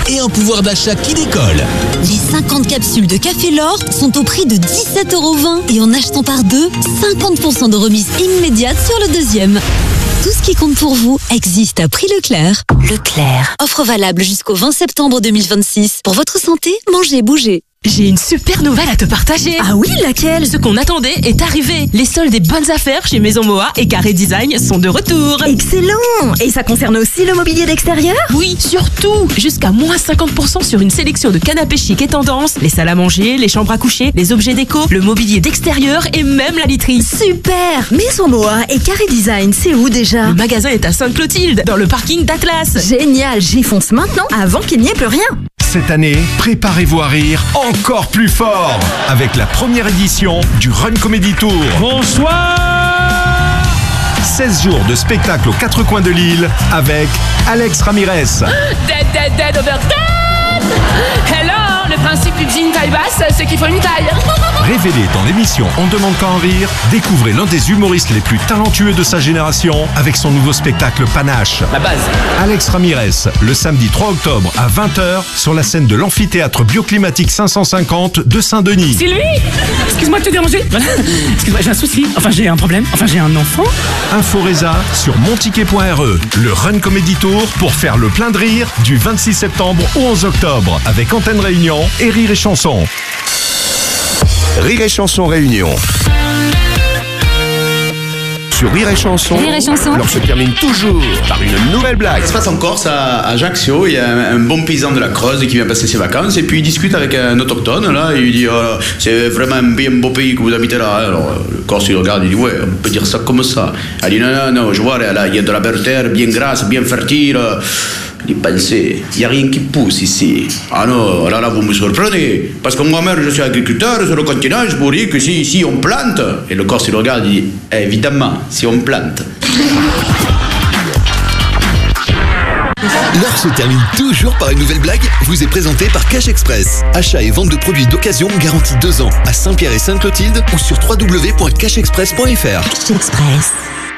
et un pouvoir d'achat qui décolle. Les 50 capsules de Café L'Or sont au prix de 17,20 € et en achetant par deux, 50% de remise immédiate sur le deuxième. Tout ce qui compte pour vous existe à prix Leclerc. Leclerc. Offre valable jusqu'au 20 septembre 2026. Pour votre santé, mangez, bougez. J'ai une super nouvelle à te partager. Ah oui, laquelle? Ce qu'on attendait est arrivé. Les soldes des bonnes affaires chez Maison Moa et Carré Design sont de retour. Excellent! Et ça concerne aussi le mobilier d'extérieur? Oui, surtout. Jusqu'à moins 50% sur une sélection de canapés chic et tendance, les salles à manger, les chambres à coucher, les objets déco, le mobilier d'extérieur et même la literie. Super! Maison Moa et Carré Design, c'est où déjà? Le magasin est à Sainte-Clotilde, dans le parking d'Atlas. Génial, j'y fonce maintenant avant qu'il n'y ait plus rien. Cette année, préparez-vous à rire encore plus fort avec la première édition du Run Comedy Tour. Bonsoir! 16 jours de spectacle aux quatre coins de l'île avec Alex Ramirez. Dead over dead! Hello! Le principe du jean taille basse, c'est qu'il faut une taille. Révélé dans l'émission On demande qu'à en rire, découvrez l'un des humoristes les plus talentueux de sa génération avec son nouveau spectacle Panache. La base. Alex Ramirez, le samedi 3 octobre à 20h sur la scène de l'amphithéâtre bioclimatique 550 de Saint-Denis. Sylvie! Excuse-moi de te déranger. Voilà. Excuse-moi, j'ai un souci. Enfin, j'ai un problème. Enfin, j'ai un enfant. Inforesa sur monticket.re. Le Run Comedy Tour pour faire le plein de rire du 26 septembre au 11 octobre avec Antenne Réunion et Rire et Chanson. Rire et Chanson Réunion. Sur Rire et Chanson, l'on se termine toujours par une nouvelle blague. Ça se passe en Corse, à Ajaccio. Il y a un bon paysan de la Creuse qui vient passer ses vacances et puis il discute avec un autochtone là et il dit oh, c'est vraiment un bien beau pays que vous habitez là. Alors le Corse il regarde, il dit ouais, on peut dire ça comme ça. Elle dit non, je vois là, il y a de la belle terre bien grasse, bien fertile. Il dit pensez, il n'y a rien qui pousse ici. Ah non, là vous me surprenez. Parce que moi-même je suis agriculteur sur le continent, je vous dis que si ici on plante. Et le Corse il le regarde, il dit évidemment, si on plante. L'heure se termine toujours par une nouvelle blague, vous est présentée par Cash Express. Achat et vente de produits d'occasion garantis 2 ans à Saint-Pierre et Sainte-Clotilde ou sur www.cashexpress.fr. Cash Express.